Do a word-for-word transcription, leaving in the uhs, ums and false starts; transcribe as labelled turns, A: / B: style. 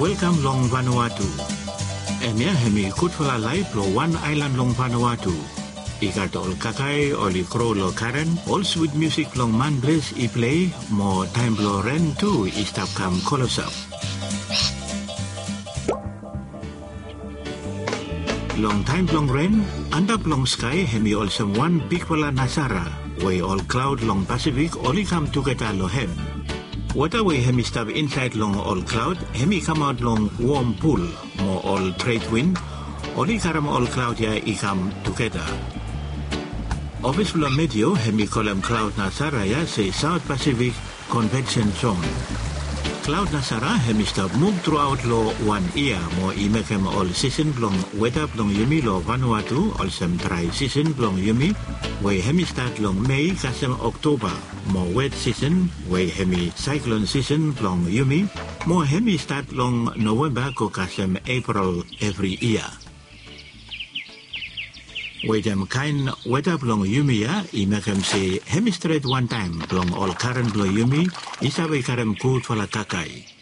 A: Welcome long Vanuatu. Enya hemi kutfala live lo one island long Vanuatu. Ikat ol kakai oli crow lo karen, all sweet music long man bless I play, mo time lo ren too istap kam kolosap. Long time long rain, andap long sky hemi also one big wala nasara, way all cloud long Pacific only come together lo hem. Water way hemi stop inside long all cloud, hemi come out long warm pool, more all trade wind, only karam all cloud ya I come together. Office lo medio hemi column cloud nasara ya say South Pacific Convection Zone. Cloud Nasara hemi stop move throughout lo one year mo I make him all season long weather long yumi lo Vanuatu also dry season long yumi way hemi start long May kasem October mo wet season way hemi cyclone season long yumi mo hemi start long November ko kasem April every year. Way them kind weather long yumi ya I make him say hemi straight one time long all current lo yumi isa way karem cool for la kakai.